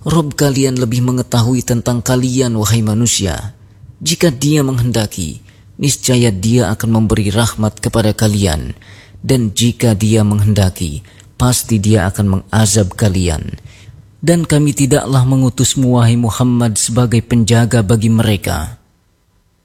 Rob kalian lebih mengetahui tentang kalian, wahai manusia. Jika Dia menghendaki, niscaya Dia akan memberi rahmat kepada kalian. Dan jika Dia menghendaki, pasti Dia akan mengazab kalian. Dan kami tidaklah mengutusmu, wahai Muhammad, sebagai penjaga bagi mereka.